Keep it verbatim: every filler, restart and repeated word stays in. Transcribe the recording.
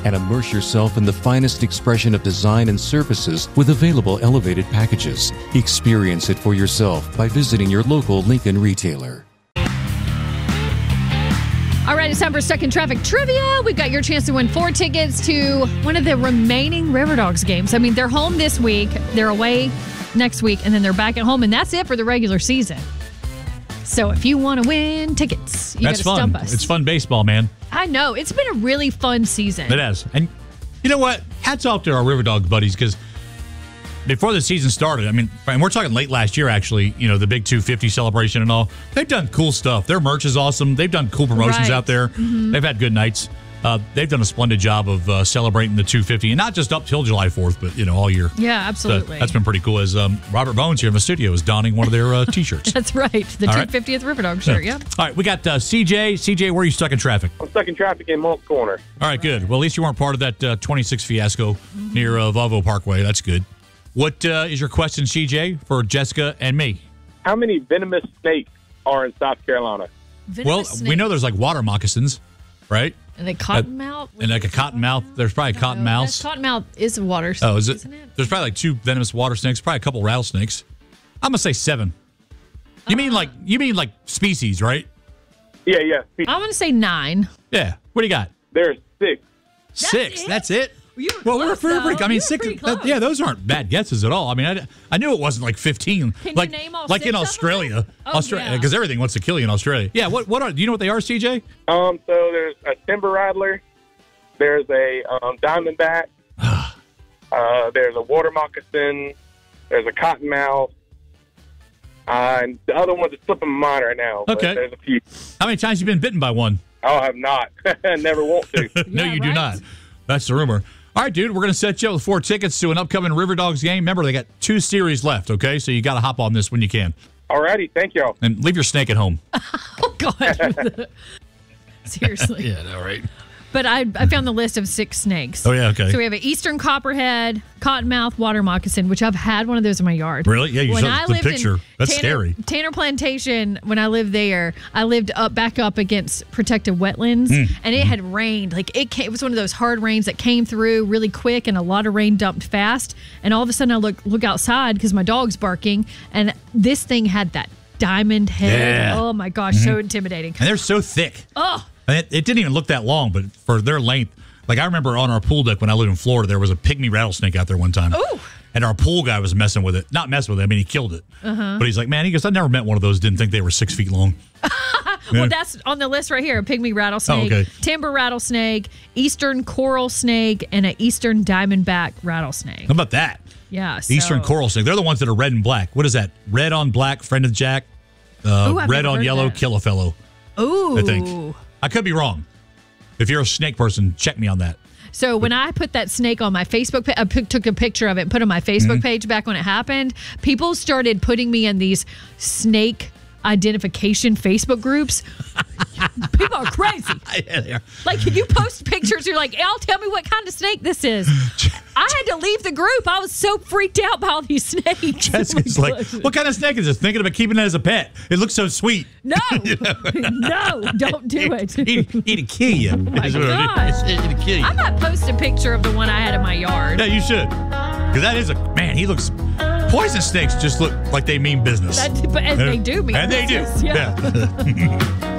and immerse yourself in the finest expression of design and services with available elevated packages. Experience it for yourself by visiting your local Lincoln retailer. All right, it's time for Stuck in Traffic Trivia. We've got your chance to win four tickets to one of the remaining River Dogs games. I mean, they're home this week, they're away next week, and then they're back at home, and that's it for the regular season. So if you want to win tickets, you got to stump us. It's fun baseball, man. I know. It's been a really fun season. It has. And you know what? Hats off to our River Dogs buddies, because before the season started, I mean, and we're talking late last year, actually, you know, the big two fifty celebration and all. They've done cool stuff. Their merch is awesome. They've done cool promotions Right. out there. Mm-hmm. They've had good nights. Uh, they've done a splendid job of uh, celebrating the two fifty, and not just up till July fourth, but, you know, all year. Yeah, absolutely. So that's been pretty cool. As um, Robert Bones here in the studio is donning one of their uh, T-shirts. That's right. The All two right. fiftieth River Dog shirt, yeah. All right, we got uh, C J. C J, where are you stuck in traffic? I'm stuck in traffic in Malt Corner. All right, good. Well, at least you weren't part of that uh, twenty-six fiasco mm-hmm. near uh, Volvo Parkway. That's good. What uh, is your question, C J, for Jessica and me? How many venomous snakes are in South Carolina? Venomous well, snake. we know there's like water moccasins, right? And a cottonmouth? And like a cottonmouth. There's probably a cottonmouth. Cottonmouth is a water snake, Oh, is it? isn't it? There's probably like two venomous water snakes, probably a couple rattlesnakes. I'm gonna say seven. You mean like you mean like species, right? Yeah, yeah. I'm going to say nine. Yeah. What do you got? There's six. Six. it? That's it. You were well, we were close, pretty. though. I mean, You were six. pretty that- close. yeah, those aren't bad guesses at all. I mean, I, I knew it wasn't like fifteen. Can you like name all like six in of them? Australia, Oh, Australia, yeah. because everything wants to kill you in Australia. Yeah. What? What are? Do you know what they are, C J? Um, so there's a timber rattler. There's a um, diamondback. uh, there's a water moccasin. There's a cottonmouth. Uh, and the other one's slipping my mind right now. But Okay. there's a few. How many times have you been bitten by one? I have not. Never want to. no, Yeah, you do right? not. That's the rumor. All right, dude, we're going to set you up with four tickets to an upcoming River Dogs game. Remember, they got two series left, okay? So you got to hop on this when you can. Alrighty, thank y'all. And leave your snake at home. Oh, God. Seriously. yeah, all right. But I, I found the list of six snakes. Oh, yeah, okay. So we have an eastern copperhead, cottonmouth, water moccasin, which I've had one of those in my yard. Really? Yeah, you when showed I the lived in picture. That's Tanner, scary. Tanner Plantation, when I lived there, I lived up back up against protected wetlands, Mm. and it had rained. Like it, came, it was one of those hard rains that came through really quick, and a lot of rain dumped fast. And all of a sudden, I look look outside because my dog's barking, and this thing had that diamond head. Yeah. Oh my gosh, Mm-hmm. so intimidating. And they're so thick. Oh. And it, it didn't even look that long, but for their length, like I remember on our pool deck when I lived in Florida, there was a pygmy rattlesnake out there one time. Ooh. And our pool guy was messing with it. Not messing with it. I mean, he killed it. Uh-huh. But he's like, man, he goes, I never met one of those. Didn't think they were six feet long. Well, Yeah. that's on the list right here. A pygmy rattlesnake, Oh, okay. timber rattlesnake, eastern coral snake, and an eastern diamondback rattlesnake. How about that? Yeah. So. Eastern coral snake. They're the ones that are red and black. What is that? Red on black, friend of Jack. Uh, Ooh, I've red never on heard yellow, that. kill a fellow. Ooh. I think. I could be wrong. If you're a snake person, check me on that. So when I put that snake on my Facebook page, I p- took a picture of it and put it on my Facebook Mm-hmm. page back when it happened, people started putting me in these snake identification Facebook groups. People are crazy. Yeah, they are. Like, you post pictures, you're like, Al, tell me what kind of snake this is. I had to leave the group. I was so freaked out by all these snakes. Jessica's Oh my like, gosh. what kind of snake is this? Thinking about keeping it as a pet. It looks so sweet. No, no, don't do it. He'd, he'd kill you. Oh my Is what it is. gosh. He'd kill you. I might post a picture of the one I had in my yard. Yeah, you should. Because that is a, man, he looks, poison snakes just look like they mean business. That, but and they do mean And they do. business, yeah. yeah.